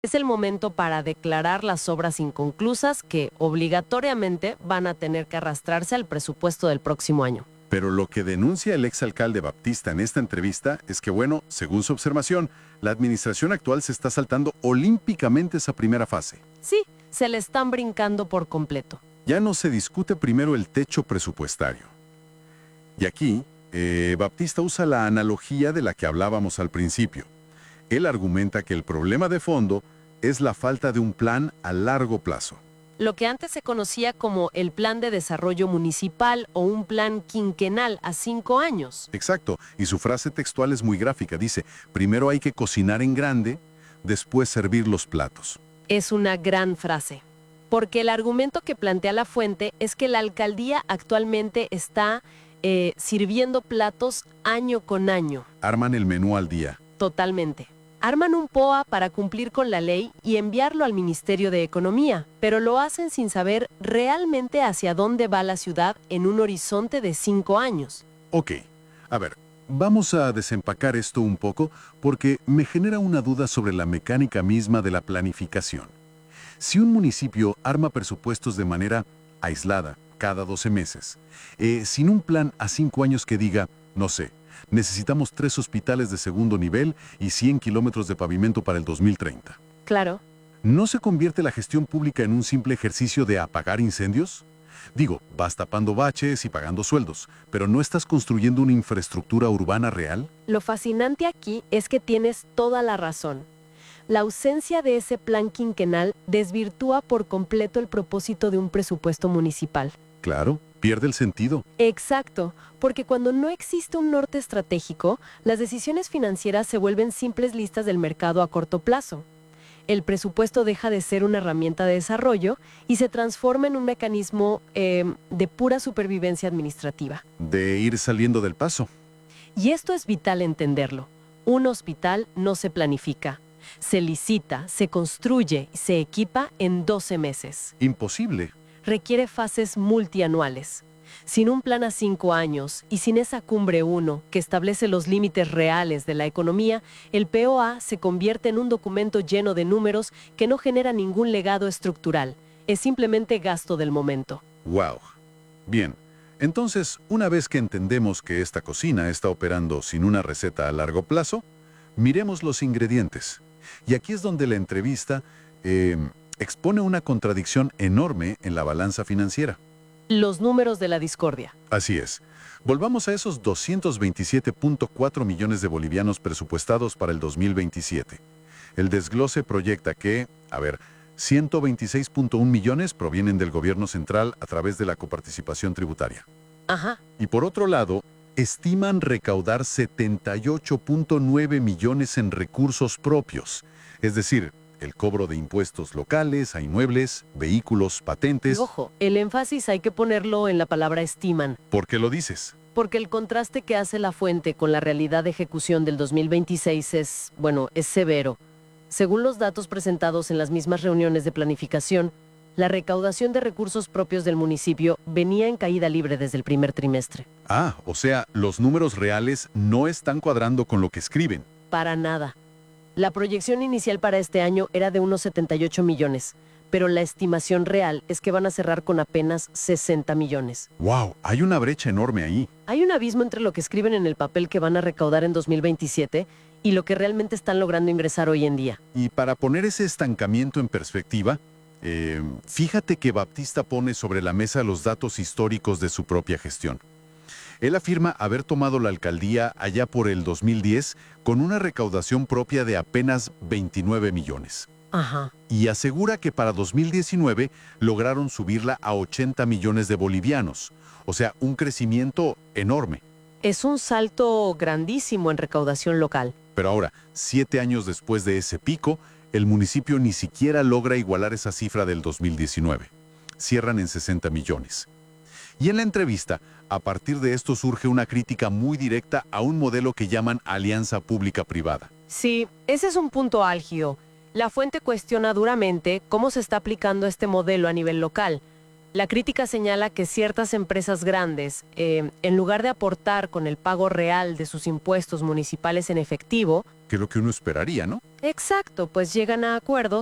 Es el momento para declarar las obras inconclusas que obligatoriamente van a tener que arrastrarse al presupuesto del próximo año. Pero lo que denuncia el exalcalde Baptista en esta entrevista es que, bueno, según su observación, la administración actual se está saltando olímpicamente esa primera fase. Sí, se le están brincando por completo. Ya no se discute primero el techo presupuestario. Y aquí, Baptista usa la analogía de la que hablábamos al principio. Él argumenta que el problema de fondo es la falta de un plan a largo plazo. Lo que antes se conocía como el Plan de Desarrollo Municipal o un plan quinquenal a 5 años. Exacto, y su frase textual es muy gráfica. Dice, primero hay que cocinar en grande, después servir los platos. Es una gran frase, porque el argumento que plantea la fuente es que la alcaldía actualmente está sirviendo platos año con año. Arman el menú al día. Totalmente. Arman un POA para cumplir con la ley y enviarlo al Ministerio de Economía, pero lo hacen sin saber realmente hacia dónde va la ciudad en un horizonte de 5 años. Ok, a ver, vamos a desempacar esto un poco porque me genera una duda sobre la mecánica misma de la planificación. Si un municipio arma presupuestos de manera aislada, cada 12 meses, sin un plan a 5 años que diga, no sé, necesitamos 3 hospitales de segundo nivel y 100 kilómetros de pavimento para el 2030. Claro. ¿No se convierte la gestión pública en un simple ejercicio de apagar incendios? Digo, vas tapando baches y pagando sueldos, pero ¿no estás construyendo una infraestructura urbana real? Lo fascinante aquí es que tienes toda la razón. La ausencia de ese plan quinquenal desvirtúa por completo el propósito de un presupuesto municipal. Claro, pierde el sentido. Exacto, porque cuando no existe un norte estratégico, las decisiones financieras se vuelven simples listas del mercado a corto plazo. El presupuesto deja de ser una herramienta de desarrollo y se transforma en un mecanismo de pura supervivencia administrativa. De ir saliendo del paso. Y esto es vital entenderlo. Un hospital no se planifica. Se licita, se construye y se equipa en 12 meses. Imposible. Requiere fases multianuales. Sin un plan a 5 años y sin esa cumbre 1 que establece los límites reales de la economía, el POA se convierte en un documento lleno de números que no genera ningún legado estructural. Es simplemente gasto del momento. ¡Wow! Bien, entonces, una vez que entendemos que esta cocina está operando sin una receta a largo plazo, miremos los ingredientes. Y aquí es donde la entrevista expone una contradicción enorme en la balanza financiera. Los números de la discordia. Así es. Volvamos a esos 227.4 millones de bolivianos presupuestados para el 2027. El desglose proyecta que, 126.1 millones provienen del gobierno central a través de la coparticipación tributaria. Ajá. Y por otro lado, estiman recaudar 78.9 millones en recursos propios, es decir, el cobro de impuestos locales a inmuebles, vehículos, patentes. Y ojo, el énfasis hay que ponerlo en la palabra estiman. ¿Por qué lo dices? Porque el contraste que hace la fuente con la realidad de ejecución del 2026 es severo. Según los datos presentados en las mismas reuniones de planificación, la recaudación de recursos propios del municipio venía en caída libre desde el primer trimestre. Ah, o sea, los números reales no están cuadrando con lo que escriben. Para nada. La proyección inicial para este año era de unos 78 millones, pero la estimación real es que van a cerrar con apenas 60 millones. ¡Wow! Hay una brecha enorme ahí. Hay un abismo entre lo que escriben en el papel que van a recaudar en 2027 y lo que realmente están logrando ingresar hoy en día. Y para poner ese estancamiento en perspectiva, fíjate que Baptista pone sobre la mesa los datos históricos de su propia gestión. Él afirma haber tomado la alcaldía allá por el 2010 con una recaudación propia de apenas 29 millones. Ajá. Y asegura que para 2019 lograron subirla a 80 millones de bolivianos. O sea, un crecimiento enorme. Es un salto grandísimo en recaudación local. Pero ahora, 7 años después de ese pico, el municipio ni siquiera logra igualar esa cifra del 2019. Cierran en 60 millones. Y en la entrevista, a partir de esto surge una crítica muy directa a un modelo que llaman alianza pública-privada. Sí, ese es un punto álgido. La fuente cuestiona duramente cómo se está aplicando este modelo a nivel local. La crítica señala que ciertas empresas grandes, en lugar de aportar con el pago real de sus impuestos municipales en efectivo, Que es lo que uno esperaría, ¿no? exacto, pues llegan a acuerdos